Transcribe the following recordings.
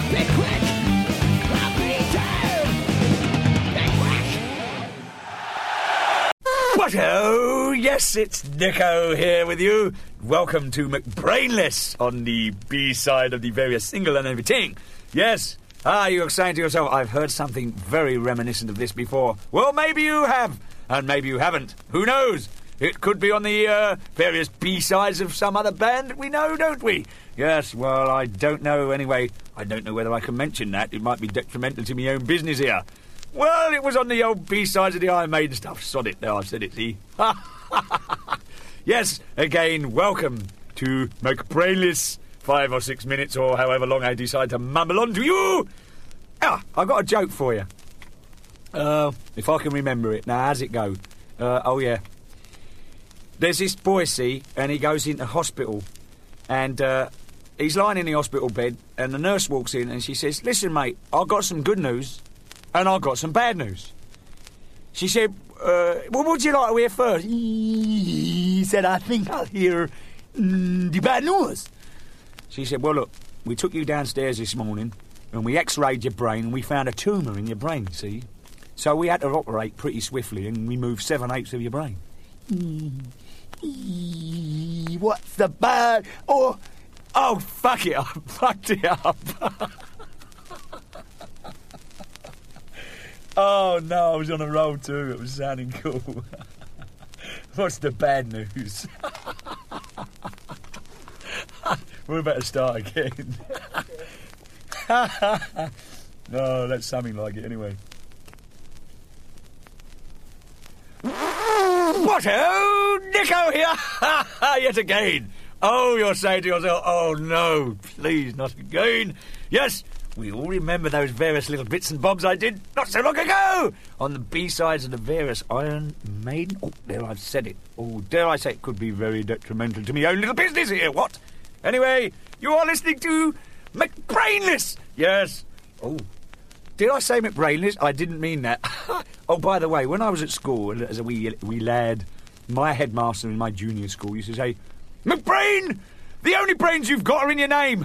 Be quick! I'll be down! Be quick! What oh, yes, it's Nico here with you. Welcome to McBrainless on the B-side of the various single and everything. Yes, you're saying to yourself, I've heard something very reminiscent of this before. Well, maybe you have, and maybe you haven't. Who knows? It could be on the various B-sides of some other band we know, don't we? Yes, well, I don't know anyway. I don't know whether I can mention that. It might be detrimental to my own business here. Well, it was on the old B-sides of the Iron Maiden stuff. Sod it, there, I've said it, see? Yes, again, welcome to McBrainless. 5 or 6 minutes, or however long I decide to mumble on to you. I've got a joke for you. If I can remember it. Now, how's it go? Oh, yeah. There's this boy, see, and he goes into hospital, and he's lying in the hospital bed, and the nurse walks in, and she says, listen, mate, I've got some good news, and I've got some bad news. She said, what would you like to hear first? He said, I think I'll hear the bad news. She said, well, look, we took you downstairs this morning, and we x-rayed your brain, and we found a tumour in your brain, see? So we had to operate pretty swiftly and remove 7/8 of your brain. What's the bad? Oh, fuck it, I fucked it up. Oh, no, I was on a roll too. It was sounding cool. What's the bad news? We're about to start again. No, that's something like it anyway. What? Oh, Nico here! Yet again. Oh, you're saying to yourself, oh no, please, not again. Yes, we all remember those various little bits and bobs I did not so long ago on the B-sides of the various Iron Maiden. Oh, there, I've said it. Oh, dare I say it could be very detrimental to my own little business here, what? Anyway, you are listening to McBrainless. Yes. Oh, did I say McBrainless? I didn't mean that. Oh, by the way, when I was at school as a wee lad, my headmaster in my junior school used to say, McBrain, the only brains you've got are in your name.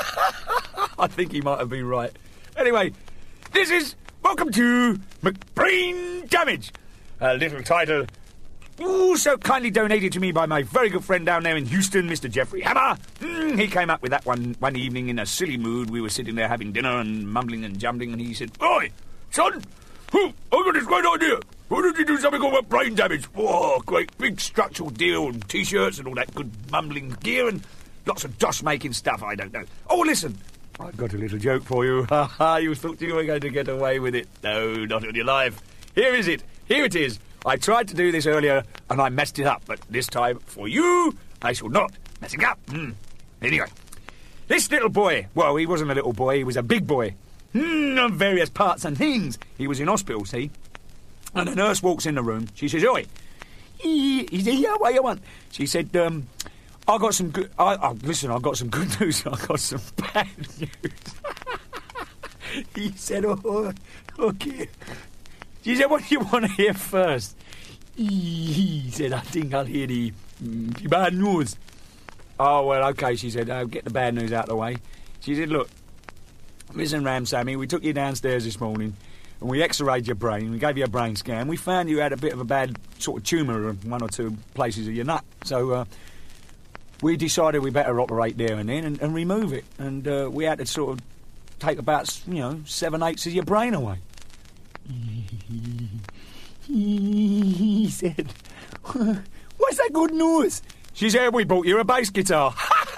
I think he might have been right. Anyway, this is welcome to McBrain Damage, a little title so kindly donated to me by my very good friend down there in Houston, Mr. Jeffrey Hammer. He came up with that one evening in a silly mood. We were sitting there having dinner and mumbling and jumbling, and he said, Oi, son, I've got this great idea. Why don't you do something called Brain Damage? Oh, great big structural deal and T-shirts and all that good mumbling gear and lots of dosh-making stuff, I don't know. Oh, listen, I've got a little joke for you. You thought you were going to get away with it. No, not on your life. Here is it. Here it is. I tried to do this earlier and I messed it up, but this time, for you, I shall not mess it up. Anyway, this little boy, well, he wasn't a little boy, he was a big boy. On various parts and things. He was in hospital, see? And the nurse walks in the room. She says, Oi, he said, yeah, what you want? She said, I got some good... listen, I've got some good news. I've got some bad news. He said, oh, okay. She said, what do you want to hear first? He said, I think I'll hear the bad news. Oh, well, okay, she said, get the bad news out of the way. She said, look, listen, Ram Sammy, we took you downstairs this morning and we x-rayed your brain, we gave you a brain scan. We found you had a bit of a bad sort of tumour in one or two places of your nut. So we decided we better operate there and then and remove it. And we had to sort of take about, 7/8 of your brain away. He said, what's that good news? She said, we bought you a bass guitar.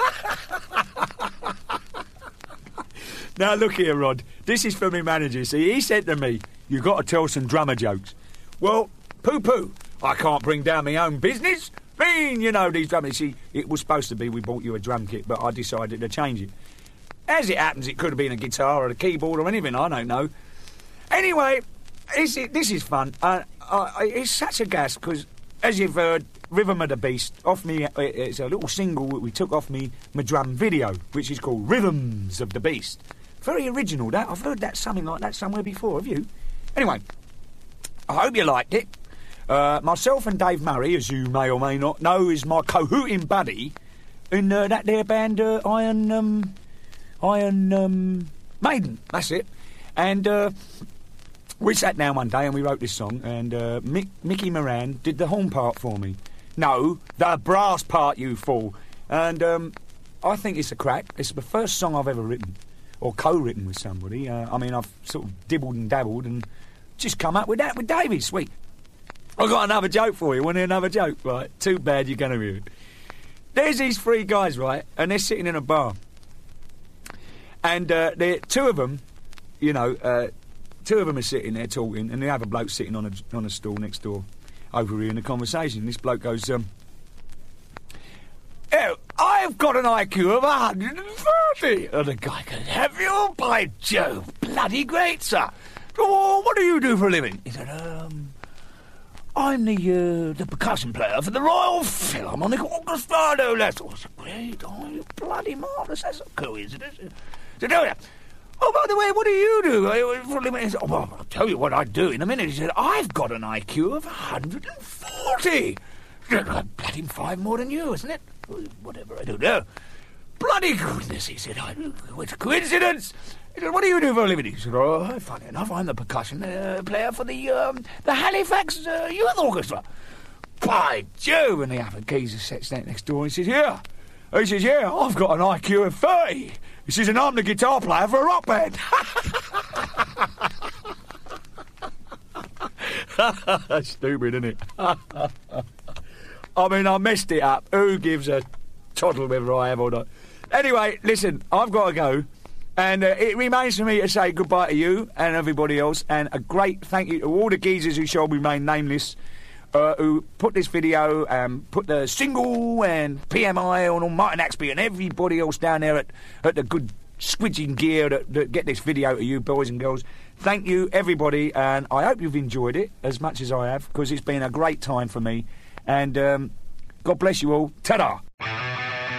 Now, look here, Rod. This is for me manager. See, he said to me, you got to tell some drummer jokes. Well, poo-poo. I can't bring down my own business. These drummers. See, it was supposed to be we bought you a drum kit, but I decided to change it. As it happens, it could have been a guitar or a keyboard or anything, I don't know. Anyway, this is fun. It's such a gas, because, as you've heard, Rhythm of the Beast, off me, it's a little single that we took off my drum video, which is called Rhythms of the Beast. Very original, that. I've heard that something like that somewhere before, have you? Anyway, I hope you liked it. Myself and Dave Murray, as you may or may not know, is my cahooting buddy in that there band Iron Maiden, that's it. And we sat down one day and we wrote this song, and Mickey Moran did the horn part for me. No, the brass part, you fool. And I think it's a crack. It's the first song I've ever written, or co-written with somebody. I mean, I've sort of dibbled and dabbled and just come up with that with Davey. Sweet. I've got another joke for you. Want to hear another joke? Right, too bad you're going to hear it. There's these three guys, right, and they're sitting in a bar. And two of them, you know, two of them are sitting there talking, and the other bloke's sitting on a stool next door, overhearing the conversation. This bloke goes, "Oh, I've got an IQ of 130. And the guy goes, "Have you? By Jove, bloody great, sir. Oh, what do you do for a living?" He said, "I'm the percussion player for the Royal Philharmonic Orchestra, no less." Oh, that's great. Oh, you bloody marvellous. That's a coincidence. He said, "Oh, by the way, what do you do for a living?" He said, "Oh, well, I'll tell you what I do in a minute." He said, "I've got an IQ of 140. Bloody 5 more than you, isn't it? Whatever, I don't know. Bloody goodness," he said. "It's a coincidence." He said, "What do you do for a living?" He said, "Oh, funny enough, I'm the percussion player for the Halifax Youth Orchestra." By Jove! And the other geezer sits down next door and he says, "Yeah." He says, "Yeah, I've got an IQ of 30. He says, "And I'm the guitar player for a rock band." Stupid, isn't it? I mean, I messed it up. Who gives a toddle whether I have or not? Anyway, listen, I've got to go. And it remains for me to say goodbye to you and everybody else, and a great thank you to all the geezers who shall remain nameless, who put this video and put the single and PMI on Martin Axby and everybody else down there at the good squidging gear that get this video to you, boys and girls. Thank you, everybody, and I hope you've enjoyed it as much as I have, because it's been a great time for me. And God bless you all. Ta-da!